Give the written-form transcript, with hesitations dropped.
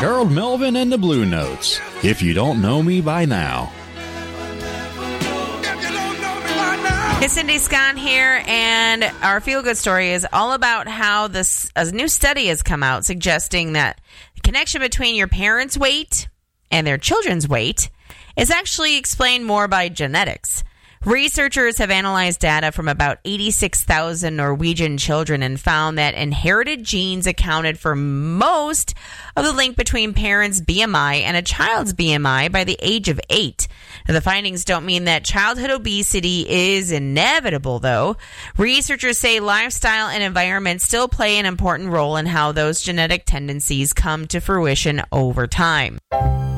Gerald Melvin and the Blue Notes. If you don't know me by now. It's Cindy Scott here, and our feel-good story is all about how a new study has come out suggesting that the connection between your parents' weight and their children's weight is actually explained more by genetics. Researchers have analyzed data from about 86,000 Norwegian children and found that inherited genes accounted for most of the link between parents' BMI and a child's BMI by the age of 8. Now, the findings don't mean that childhood obesity is inevitable, though. Researchers say lifestyle and environment still play an important role in how those genetic tendencies come to fruition over time.